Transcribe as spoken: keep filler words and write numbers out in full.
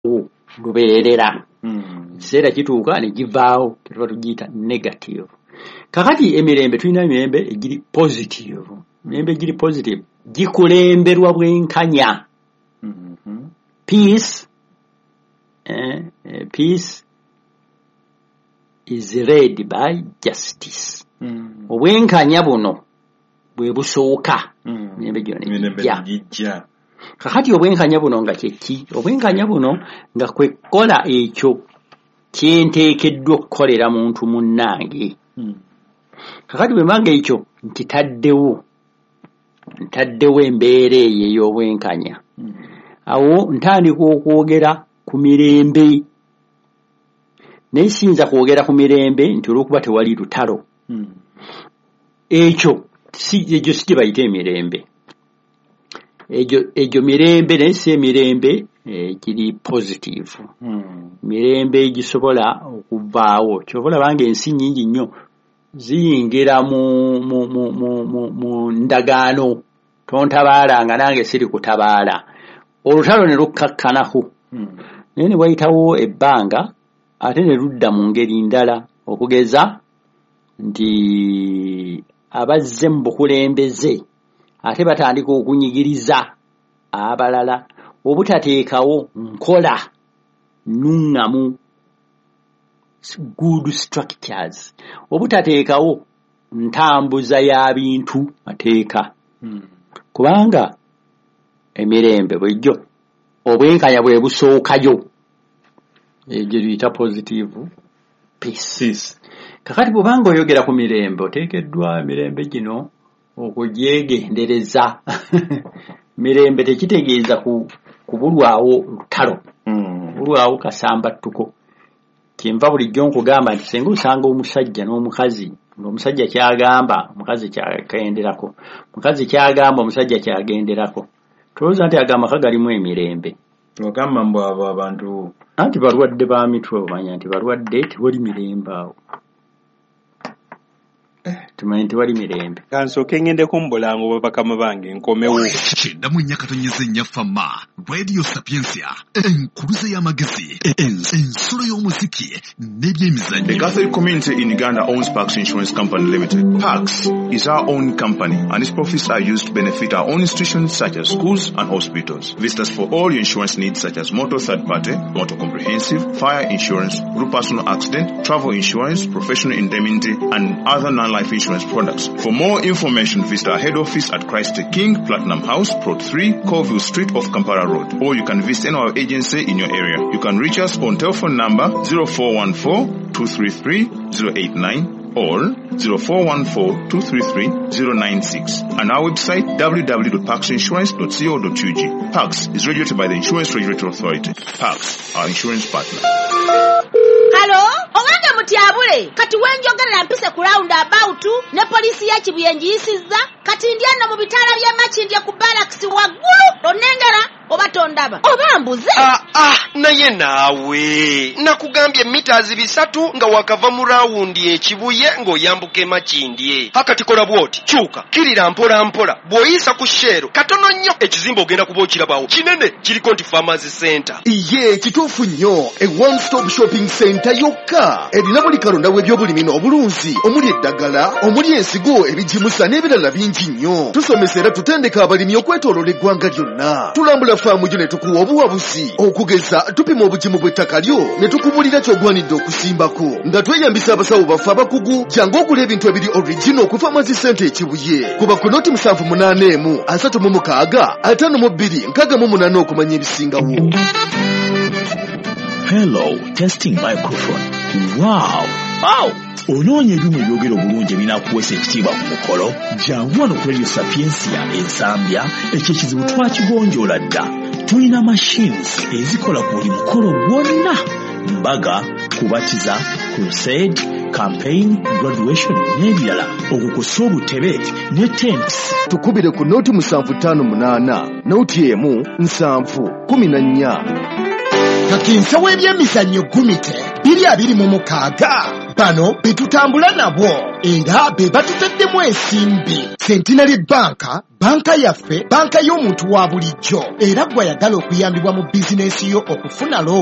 lubeerera ekiseera kituuka ne givaawo tuba tugiyita negative. Kakati emirembe tulina emirembe egiri positive. Emirembe egiri positive gikulemberwa bwenkanya. Peace eh, eh, peace is led by justice. Mm. Obwenkanya buno bwe busooka emirembe gyonna gijja. Kakati obwenkanya buno nga kyeki? Obwenkanya buno nga kwe kukola ekyo kyenteekeddwa okukolera muntu munnange. Mm. Kakati bwe manga ekyo nkitaddewo ntaddewo embeera eyo ey'obwenkanya. Mm. Awo ntandika okwogera ku mirembe. Naye siyinza kwogera ku mirembe nti olw'okuba tewali lutalo. Mm. Ekyo si egyo si bayita emirembe. Ejo ejo mirembe naye si emirembe egiri positive. Mm. Mirembe egisobola okuvaawo. Kyobola bange ensi nnyingi nnyo ziyingira mu mu mu mu mu, mu ndagaano. Tontabaala nga nange siri kutabaala. Olutalo ne lukkakkanako. Mm. Naye ne wayitawo ebbanga ate ne ludda mu ngeri ndala okugeza nti abazze mu bukulembeze ate batandika okunyigiriza abalala obutateekawo nkola nnungamu good structures, obutateekawo ntambuza ya bintu mateeka. Hmm. Kubanga emirembe bwejjo obwenkanya bwe busookayo egyo tuyita positive peace. Peace. Kakati bw'obanga oyogera ku mirembe oteekeddwa emirembe gino okugyegendereza. Mirembe tekitegeeza ku kubulwawo lutalo. Mm. Bulwawo kasambattuko. Kyenva bulijjo nkugamba nti senga osanga omusajja n'omukazi ng'omusajja kyagamba omukazi kyagenderako, mukazi kyagamba omusajja kyagenderako, tulowooza nti agamba kagalimu emirembe. Ogamba mbu abo abantu anti balwadde ba mitwe omanya nti balwadde tewali mirembe awo. Tumanyi tewali mirembe. Kansooke ngendeko mu Bulango bakama bange nkomewo. Kyenda mu nnyakatonyeze nnyafama Radio Sapiensia enkuluze y'amagezi ensolo y'omuziki n'ebyemizannyo. The Catholic community in Uganda owns Parks Insurance Company Limited. Parks is our own company and its profits are used to benefit our own institutions such as schools and hospitals. Visit us for all your insurance needs such as motor third party, motor comprehensive, fire insurance, group personal accident, travel insurance, professional indemnity and other non life insurance products. For more information, visit our head office at Christ the King, Platinum House, Plot three, Colville Street off Kampala Road. Or you can visit any of our agency in your area. You can reach us on telephone number zero four one four, two three three, zero eight nine or zero four one four, two three three, zero nine six. And our website w w w dot parks insurance dot co dot u g. Parks is regulated by the Insurance Regulatory Authority. Parks, our insurance partner. Hello? Owange mutyabule kati wenjogerera mpise ku round about ne police ya Kibuyenjiyisizza kati ndyana mu bitala bya Makindye ku barracks waggulu onengera oba tondaba oba mbuze. Ah ah naye naawe nakugambye meters bisatu nga wakava mu round ekibuye ng'oyambuke Makindye. Hakati kola bwoti kyuka kirira mpola mpola bw'oyisa ku shero katono nnyo ekizimba ogenda kuba okirabawo kinene kiriko nti Pharmacy Center. Iye kituufu nnyo e one stop shopping center yokka erina buli kalonda w'ebyobulimi n'obulunzi omuli eddagala omuli ensigo ebijimusa n'ebirala bingi nnyo. Tusomesa era tutendeka abalimi okwetooloola eggwanga lyonna. Tulambula faamu gyo ne tukuwa obuwabuzi okugeza tupima obugimu bw'ettaka lyo ne tukubulira ky'ogwanidde okusimbako nga tweyambisa abasawo baffe abakugu jangu okula ebintu ebiri original ku Pharmacy Center ekibuye kuba ku noti musanvu munaana emu asatu mu mukaaga ataano mu bbiri nkaaga mu munaana okumanya ebisingawo. Hello, testing microphone. Wow! Wow! Onoonya ebyuma ebyogera obulungi ebinaakuweesa ekitiibwa ku mukolo jangu wano ku Radio Sapiensia ensambya ekyo ekizibu twakigonjoola dda. Tulina machines ezikola ku buli mukolo gwonna: mbaga, kubatiza, crusade, campaign, graduation n'ebirala okukosa obutebe ne tents. Tukubire ku noti musanvu ttaano munaana noti emu nsanvu kumi na nnya. Kakinsa w'ebyemizannyo gumite biri abiri mu mukaaga bano be tutambula nabo era be batuteddemu ensimbi. Centenary Bank, banka yaffe, banka y'omuntu wa bulijjo, era gw'ayagala okuyambibwa mu bizinensi yo okufuna lo